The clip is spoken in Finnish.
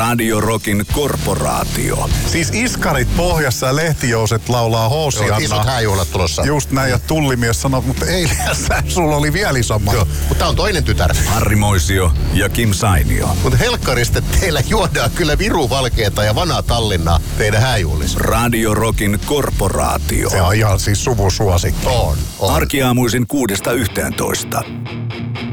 Radio Rockin korporaatio. Siis iskarit pohjassa ja lehtijouset laulaa Hoosianna. Isot hääjuhlat tulossa. Just näin, ja tullimies sanoi, mutta eilen sulla oli vielä isommat. Joo, mutta tää on toinen tytär. Harri Moisio ja Kim Sainio. Mutta helkkarista teillä juodaan kyllä viruvalkeeta ja vanaa Tallinnaa teidän hääjuhlissa. Radio Rockin korporaatio. Se on ihan siis suvusuosikki. On. Arkiaamuisin 6–11.